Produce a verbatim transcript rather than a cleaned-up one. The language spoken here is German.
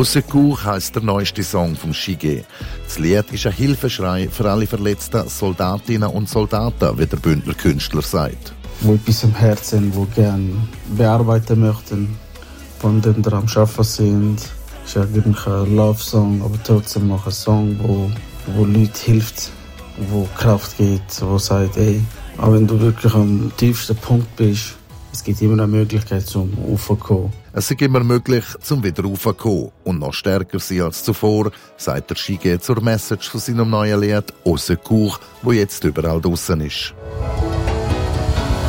«Au Secours» heisst der neueste Song vom Shige. Das Lied ist ein Hilfeschrei für alle verletzten Soldatinnen und Soldaten, wie der Bündner Künstler sagt. Die etwas am Herzen, die gerne bearbeiten möchten, von denen die am Arbeiten sind. Es ist eigentlich ein Love-Song, aber trotzdem auch ein Song, wo, wo Leute hilft, wo Kraft gibt, wo sagt, ey, auch wenn du wirklich am tiefsten Punkt bist, es gibt immer eine Möglichkeit zum Raufkommen. Es ist immer möglich, zum wieder raufzukommen und noch stärker sein als zuvor, sagt der Shige zur Message von seinem neuen Lied «Au Secours», wo jetzt überall draussen ist.